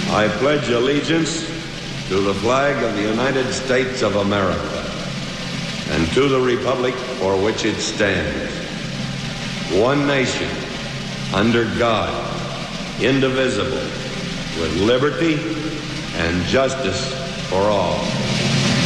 I pledge allegiance to the flag of the United States of America and to the republic for which it stands, one nation, under God, indivisible, with liberty and justice for all.